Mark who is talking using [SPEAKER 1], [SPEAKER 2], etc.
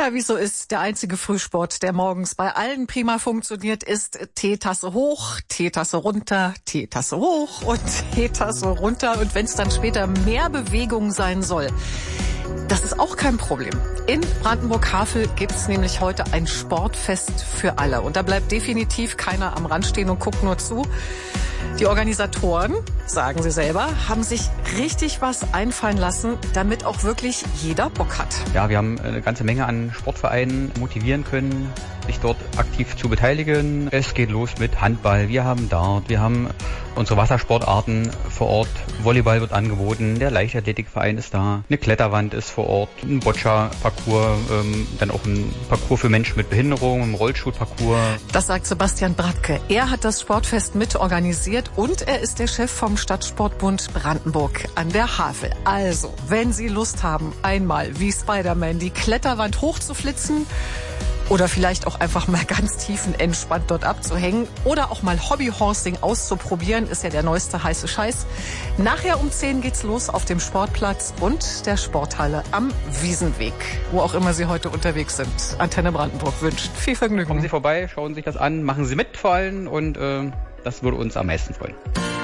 [SPEAKER 1] Immer wie so ist, der einzige Frühsport, der morgens bei allen prima funktioniert, ist Teetasse hoch, Teetasse runter, Teetasse hoch und Teetasse runter. Und wenn es dann später mehr Bewegung sein soll, das ist auch kein Problem. In Brandenburg-Havel gibt's nämlich heute ein Sportfest für alle. Und da bleibt definitiv keiner am Rand stehen und guckt nur zu. Die Organisatoren, sagen sie selber, haben sich richtig was einfallen lassen, damit auch wirklich jeder Bock hat.
[SPEAKER 2] Ja, wir haben eine ganze Menge an Sportvereinen motivieren können, sich dort aktiv zu beteiligen. Es geht los mit Handball, wir haben Dart, wir haben unsere Wassersportarten vor Ort. Volleyball wird angeboten, der Leichtathletikverein ist da, eine Kletterwand ist vor Ort, ein Boccia-Parcours, dann auch ein Parcours für Menschen mit Behinderung, ein Rollstuhlparcours.
[SPEAKER 1] Das sagt Sebastian Bratke. Er hat das Sportfest mitorganisiert und er ist der Chef vom Stadtsportbund Brandenburg an der Havel. Also, wenn Sie Lust haben, einmal wie Spider-Man die Kletterwand hochzuflitzen oder vielleicht auch einfach mal ganz tiefenentspannt dort abzuhängen oder auch mal Hobbyhorsing auszuprobieren, ist ja der neueste heiße Scheiß. Nachher um 10 geht's los auf dem Sportplatz und der Sporthalle am Wiesenweg, wo auch immer Sie heute unterwegs sind. Antenne Brandenburg wünscht viel Vergnügen.
[SPEAKER 2] Kommen Sie vorbei, schauen Sie sich das an, machen Sie mit vor allem und das würde uns am meisten freuen.